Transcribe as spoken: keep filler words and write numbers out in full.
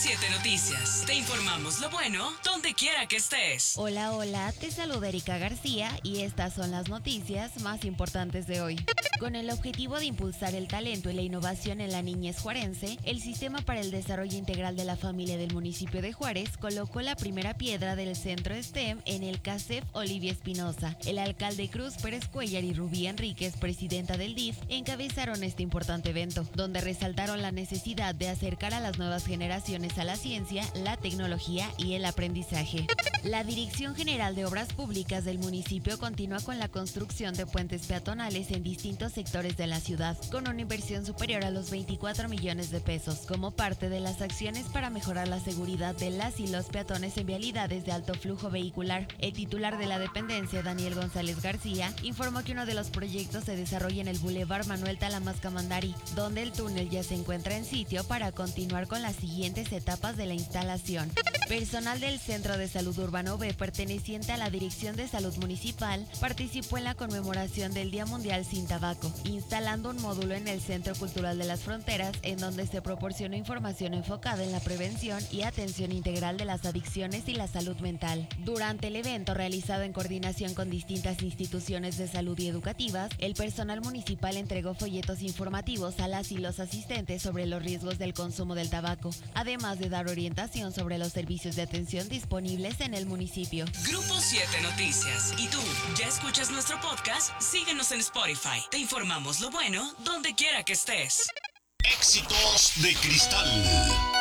Siete Noticias. Te informamos lo bueno donde quiera que estés. Hola, hola, te saluda Erika García y estas son las noticias más importantes de hoy. Con el objetivo de impulsar el talento y la innovación en la niñez juarense, el Sistema para el Desarrollo Integral de la Familia del municipio de Juárez colocó la primera piedra del centro STEM en el CASEF Olivia Espinosa. El alcalde Cruz Pérez Cuellar y Rubí Enríquez, presidenta del D I F, encabezaron este importante evento, donde resaltaron la necesidad de acercar a las nuevas generaciones a la ciencia, la tecnología y el aprendizaje. La Dirección General de Obras Públicas del municipio continúa con la construcción de puentes peatonales en distintos sectores de la ciudad, con una inversión superior a los veinticuatro millones de pesos, como parte de las acciones para mejorar la seguridad de las y los peatones en vialidades de alto flujo vehicular. El titular de la dependencia, Daniel González García, informó que uno de los proyectos se desarrolla en el Boulevard Manuel Talamascamandari, donde el túnel ya se encuentra en sitio para continuar con las siguientes etapas de la instalación. Personal del Centro de Salud Urbano B, perteneciente a la Dirección de Salud Municipal, participó en la conmemoración del Día Mundial Sin Tabaco, instalando un módulo en el Centro Cultural de las Fronteras, en donde se proporcionó información enfocada en la prevención y atención integral de las adicciones y la salud mental. Durante el evento, realizado en coordinación con distintas instituciones de salud y educativas, el personal municipal entregó folletos informativos a las y los asistentes sobre los riesgos del consumo del tabaco, además de dar orientación sobre los servicios de atención disponibles en el municipio. Grupo siete Noticias. ¿Y tú ya escuchas nuestro podcast? Síguenos en Spotify. Te informamos lo bueno donde quiera que estés. Éxitos de Cristal.